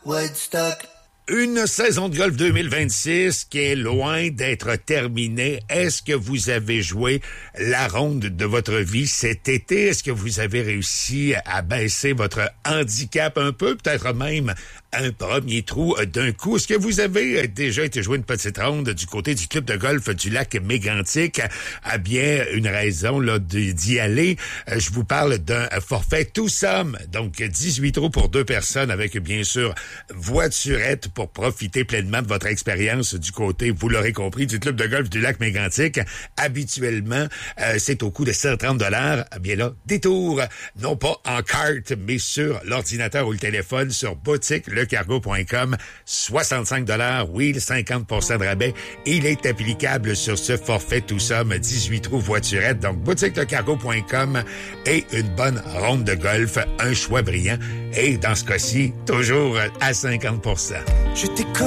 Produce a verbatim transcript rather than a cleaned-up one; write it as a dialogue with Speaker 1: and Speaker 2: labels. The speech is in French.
Speaker 1: Woodstock.
Speaker 2: Une saison de golf deux mille vingt-six qui est loin d'être terminée. Est-ce que vous avez joué la ronde de votre vie cet été? Est-ce que vous avez réussi à baisser votre handicap un peu? Peut-être même un premier trou d'un coup. Est-ce que vous avez déjà été jouer une petite ronde du côté du club de golf du lac Mégantic? À bien une raison là d'y aller. Je vous parle d'un forfait tout somme. Donc, dix-huit trous pour deux personnes avec, bien sûr, voiturette pour profiter pleinement de votre expérience du côté, vous l'aurez compris, du club de golf du lac Mégantic. Habituellement, euh, c'est au coût de cent trente dollars. Eh bien là, détour, non pas en carte, mais sur l'ordinateur ou le téléphone, sur boutique le cargo point com. soixante-cinq dollars, oui, cinquante pour cent de rabais. Il est applicable sur ce forfait tout somme, dix-huit trous voiturette. Donc, boutique le cargo point com et une bonne ronde de golf, un choix brillant. Et dans ce cas-ci, toujours à cinquante pour cent.
Speaker 1: Je t'ai